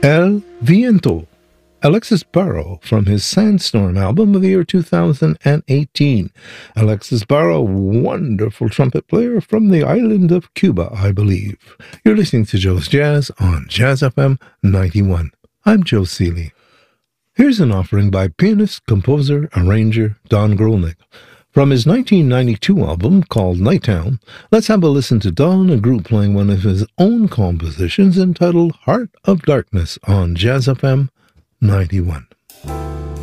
El Viento, Alexis Barrow from his Sandstorm album of the year 2018. Alexis Barrow, wonderful trumpet player from the island of Cuba, I believe. You're listening to Joe's Jazz on Jazz FM 91. I'm Joe Seeley. Here's an offering by pianist, composer, arranger Don Grolnick. From his 1992 album called Nighttown, let's have a listen to Don Agrue playing one of his own compositions entitled Heart of Darkness on Jazz FM 91.